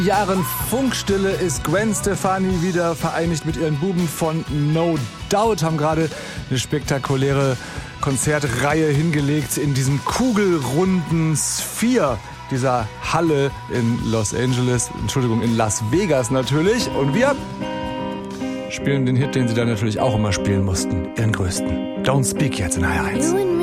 Jahren Funkstille ist Gwen Stefani wieder vereinigt mit ihren Buben von No Doubt, haben gerade eine spektakuläre Konzertreihe hingelegt in diesem kugelrunden Sphere dieser Halle in in Las Vegas natürlich. Und wir spielen den Hit, den sie dann natürlich auch immer spielen mussten, ihren größten. Don't Speak jetzt in HR1.